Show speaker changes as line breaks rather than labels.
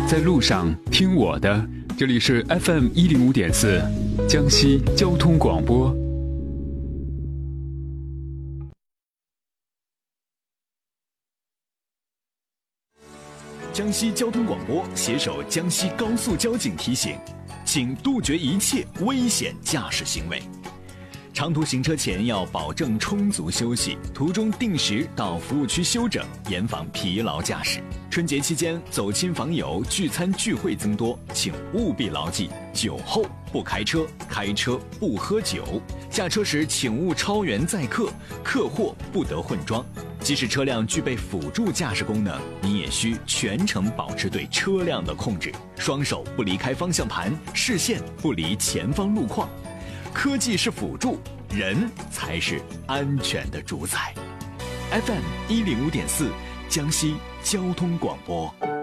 在路上听我的，这里是 FM105.4江西交通广播。
江西交通广播携手江西高速交警提醒，请杜绝一切危险驾驶行为。长途行车前要保证充足休息，途中定时到服务区休整，严防疲劳驾驶。春节期间走亲访友、聚餐聚会增多，请务必牢记：酒后不开车，开车不喝酒。驾车时请勿超员载客，客货不得混装。即使车辆具备辅助驾驶功能，你也需全程保持对车辆的控制，双手不离开方向盘，视线不离前方路况。科技是辅助，人才是安全的主宰。FM105.4江西交通广播。